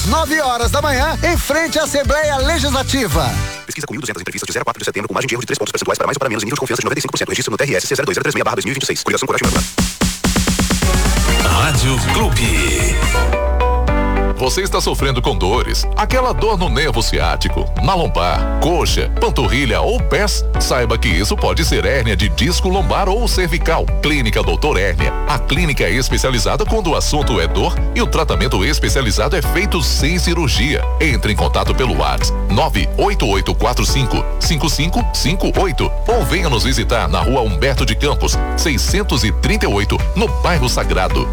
às 9h da manhã, em frente à Assembleia Legislativa. Pesquisa com 1.200 entrevistas de 0 a 4 de setembro com margem de erro de 3 pontos percentuais para mais ou para menos e nível de confiança de 95%. Registro no TRS C02036/2026. Coligação Coragem Urbana. Rádio Clube. Você está sofrendo com dores? Aquela dor no nervo ciático, na lombar, coxa, panturrilha ou pés? Saiba que isso pode ser hérnia de disco lombar ou cervical. Clínica Doutor Hérnia. A clínica é especializada quando o assunto é dor e o tratamento especializado é feito sem cirurgia. Entre em contato pelo WhatsApp 988455558 ou venha nos visitar na Rua Humberto de Campos, 638, no bairro Sagrado.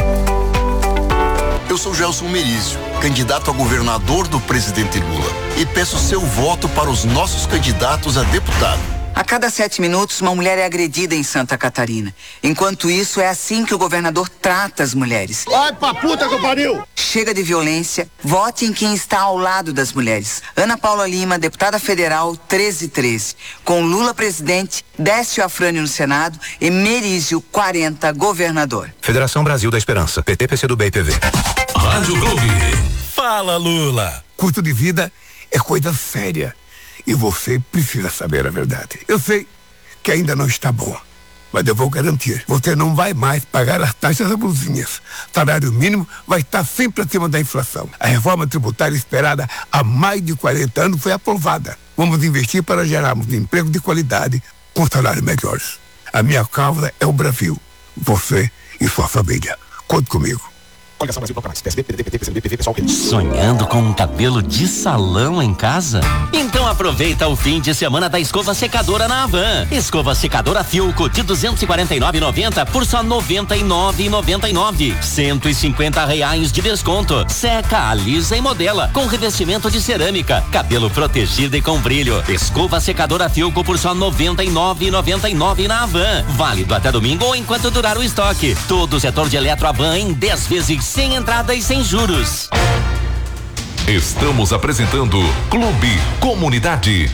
Eu sou Gelson Merizio, candidato a governador do presidente Lula, e peço seu voto para os nossos candidatos a deputado. A cada 7 minutos, uma mulher é agredida em Santa Catarina. Enquanto isso, é assim que o governador trata as mulheres. Vai pra puta que pariu! Chega de violência, vote em quem está ao lado das mulheres. Ana Paula Lima, deputada federal 1313. Com Lula presidente, Décio Afrânio no Senado e Merizio 40 governador. Federação Brasil da Esperança, PT, PCdoB e PV. Rádio Clube. Fala, Lula. Custo de vida é coisa séria. E você precisa saber a verdade. Eu sei que ainda não está bom, mas eu vou garantir. Você não vai mais pagar as taxas abusivas. Salário mínimo vai estar sempre acima da inflação. A reforma tributária esperada há mais de 40 anos foi aprovada. Vamos investir para gerarmos emprego de qualidade com salários melhores. A minha causa é o Brasil. Você e sua família. Conte comigo. Coligação Brasil Proclamais. PSB, PDT, PT, PCdoB, PV, PSOL. Sonhando com um cabelo de salão em casa? Então aproveita o fim de semana da escova secadora na Havan. Escova secadora Filco de R$249,90 por só R$99,99. R$150 de desconto. Seca, alisa e modela com revestimento de cerâmica, cabelo protegido e com brilho. Escova secadora Filco por só R$99,99 na Havan. Válido até domingo ou enquanto durar o estoque. Todo o setor de eletro Havan em 10 vezes sem entrada e sem juros. Estamos apresentando Clube Comunidade.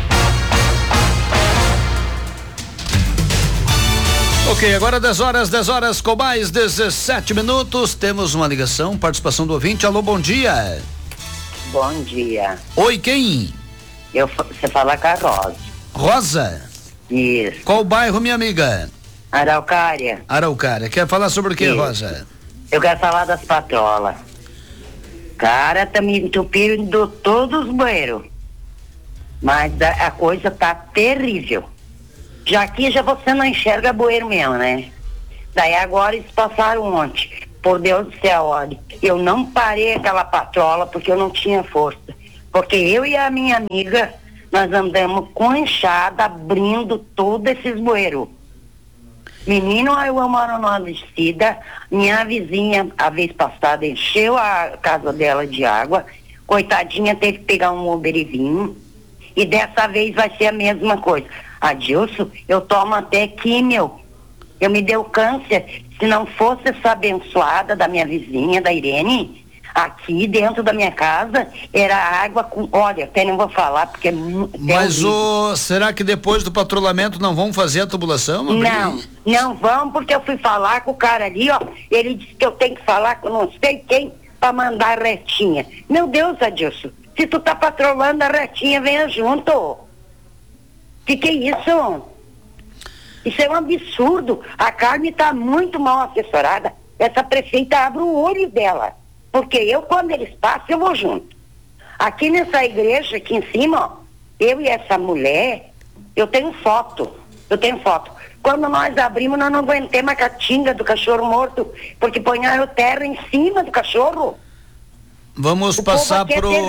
Ok, agora 10 horas com mais 17 minutos. Temos uma ligação, participação do ouvinte. Alô, bom dia. Bom dia. Oi, quem? Você fala com a Rosa. Rosa? Isso. Qual bairro, minha amiga? Araucária. Araucária. Quer falar sobre o que, Rosa? Eu quero falar das patrolas. Cara, tá me entupindo todos os banheiros. Mas a coisa tá terrível. Já aqui você não enxerga bueiro mesmo, né? Daí agora eles passaram ontem. Por Deus do céu, olha. Eu não parei aquela patrola porque eu não tinha força. Porque eu e a minha amiga, nós andamos com enxada abrindo todos esses bueiros. Menino, eu moro numa descida, minha vizinha, a vez passada, encheu a casa dela de água, coitadinha, teve que pegar um Uber e vir, e dessa vez vai ser a mesma coisa. Adilson, eu tomo até químio, eu me deu câncer, se não fosse essa abençoada da minha vizinha, da Irene, aqui dentro da minha casa, era água com, olha, até não vou falar, porque mas será que depois do patrulhamento não vão fazer a tubulação? Não vão, porque eu fui falar com o cara ali, ó, ele disse que eu tenho que falar com não sei quem pra mandar a retinha. Meu Deus, Adilson, se tu tá patrolando a retinha, venha junto. Que é isso? Isso é um absurdo. A Carme tá muito mal assessorada. Essa prefeita abre o olho dela. Porque eu, quando eles passam, eu vou junto. Aqui nessa igreja, aqui em cima, ó, eu e essa mulher, eu tenho foto. Quando nós abrimos, nós não aguentamos a caatinga do cachorro morto, porque ponharam terra em cima do cachorro. Vamos passar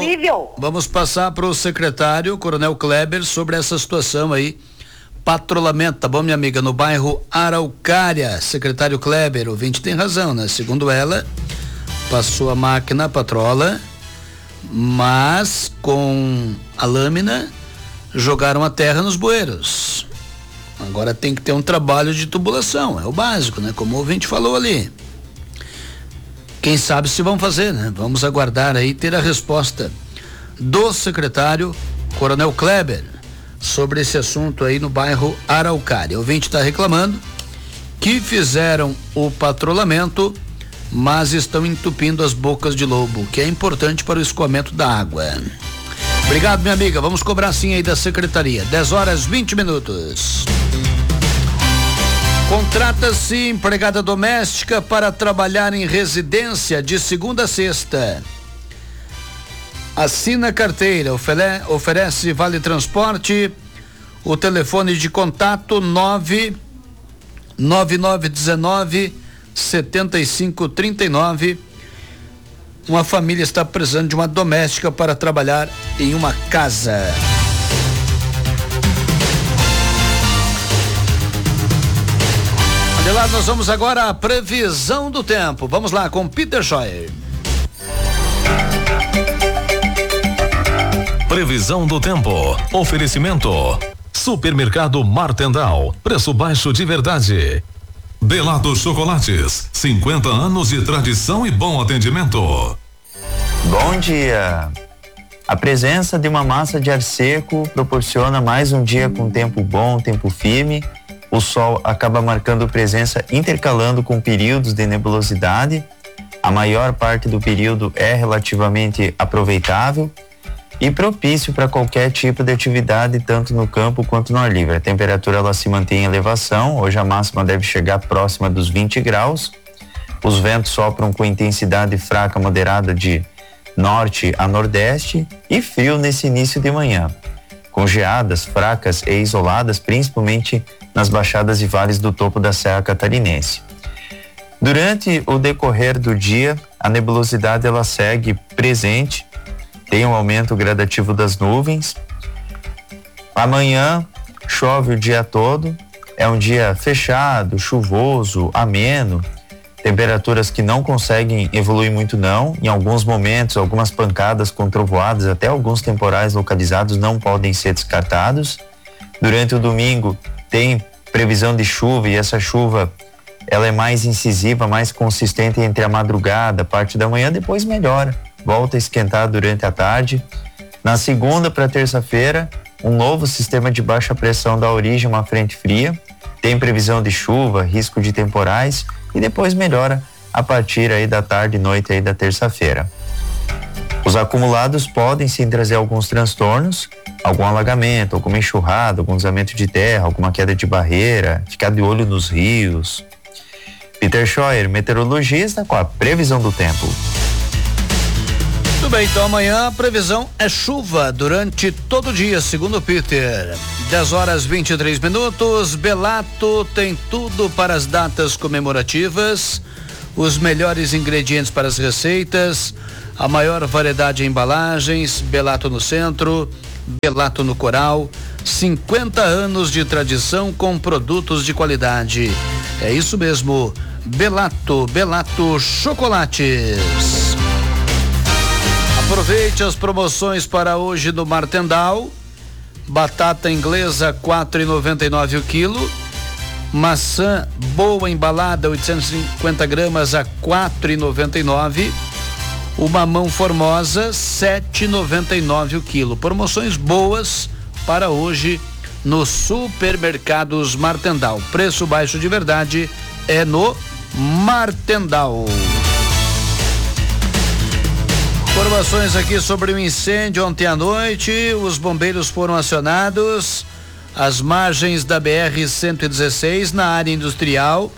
pro secretário, Coronel Kleber, sobre essa situação aí. Patrulhamento, tá bom, minha amiga? No bairro Araucária. Secretário Kleber, o ouvinte tem razão, né? Segundo ela, passou a máquina, a patrola, mas com a lâmina jogaram a terra nos bueiros. Agora tem que ter um trabalho de tubulação, é o básico, né? Como o ouvinte falou ali. Quem sabe se vão fazer, né? Vamos aguardar aí ter a resposta do secretário Coronel Kleber sobre esse assunto aí no bairro Araucária. O ouvinte está reclamando que fizeram o patrulhamento mas estão entupindo as bocas de lobo, que é importante para o escoamento da água. Obrigado, minha amiga. Vamos cobrar sim aí da secretaria. 10h20. Contrata-se empregada doméstica para trabalhar em residência de segunda a sexta. Assina a carteira, oferece vale transporte. O telefone de contato 99919-7539. Uma família está precisando de uma doméstica para trabalhar em uma casa. Adelante, nós vamos agora à previsão do tempo. Vamos lá com Peter Scheuer. Previsão do tempo. Oferecimento. Supermercado Martendal. Preço baixo de verdade. Belato Chocolates. 50 anos de tradição e bom atendimento. Bom dia. A presença de uma massa de ar seco proporciona mais um dia com tempo bom, tempo firme. O sol acaba marcando presença intercalando com períodos de nebulosidade. A maior parte do período é relativamente aproveitável e propício para qualquer tipo de atividade, tanto no campo quanto no ar livre. A temperatura ela se mantém em elevação, hoje a máxima deve chegar próxima dos 20 graus. Os ventos sopram com intensidade fraca moderada de norte a nordeste e frio nesse início de manhã, com geadas fracas e isoladas, principalmente nas baixadas e vales do topo da Serra Catarinense. Durante o decorrer do dia, a nebulosidade ela segue presente, tem um aumento gradativo das nuvens. Amanhã chove o dia todo, é um dia fechado, chuvoso, ameno, temperaturas que não conseguem evoluir muito não, em alguns momentos algumas pancadas com trovoadas, até alguns temporais localizados não podem ser descartados. Durante o domingo tem previsão de chuva e essa chuva ela é mais incisiva, mais consistente entre a madrugada, parte da manhã, depois melhora. Volta a esquentar durante a tarde. Na segunda para terça-feira, um novo sistema de baixa pressão dá origem a uma frente fria. Tem previsão de chuva, risco de temporais e depois melhora a partir aí da tarde e noite aí da terça-feira. Os acumulados podem sim trazer alguns transtornos, algum alagamento, alguma enxurrada, algum deslizamento de terra, alguma queda de barreira, ficar de olho nos rios. Peter Scheuer, meteorologista, com a previsão do tempo. Tudo bem, então amanhã a previsão é chuva durante todo o dia, segundo o Peter. 10h23. Belato tem tudo para as datas comemorativas, os melhores ingredientes para as receitas, a maior variedade em embalagens. Belato no centro, Belato no Coral, 50 anos de tradição com produtos de qualidade. É isso mesmo, Belato Chocolates. Aproveite as promoções para hoje do Martendal. Batata inglesa 4,99 o quilo. Maçã boa embalada 850 gramas a 4,99. O mamão formosa 7,99 o quilo. Promoções boas para hoje no Supermercados Martendal. Preço baixo de verdade é no Martendal. Informações aqui sobre o incêndio ontem à noite. Os bombeiros foram acionados às margens da BR-116 na área industrial,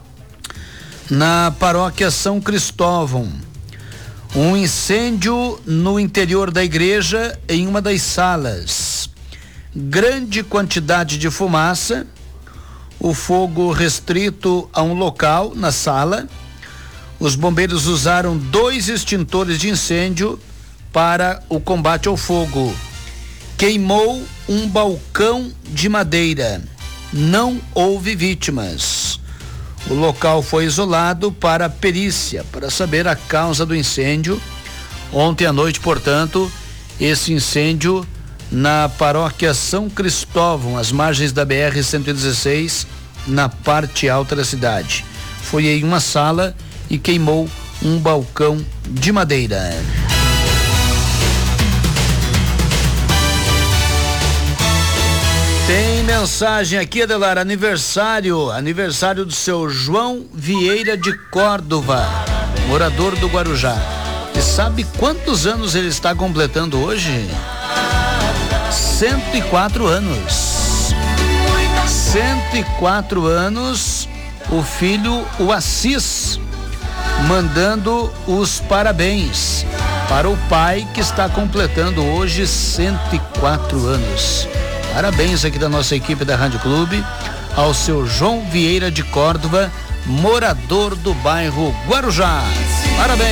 na paróquia São Cristóvão. Um incêndio no interior da igreja em uma das salas. Grande quantidade de fumaça, o fogo restrito a um local na sala. Os bombeiros usaram 2 extintores de incêndio para o combate ao fogo. Queimou um balcão de madeira. Não houve vítimas. O local foi isolado para a perícia, para saber a causa do incêndio. Ontem à noite, portanto, esse incêndio na paróquia São Cristóvão, às margens da BR-116, na parte alta da cidade. Foi em uma sala e queimou um balcão de madeira. Tem mensagem aqui, Adelar, aniversário do seu João Vieira de Córdova. morador do Guarujá. E sabe quantos anos ele está completando hoje? 104 anos. 104 anos, o filho, o Assis, mandando os parabéns para o pai que está completando hoje 104 anos. Parabéns aqui da nossa equipe da Rádio Clube ao seu João Vieira de Córdova, morador do bairro Guarujá. Parabéns.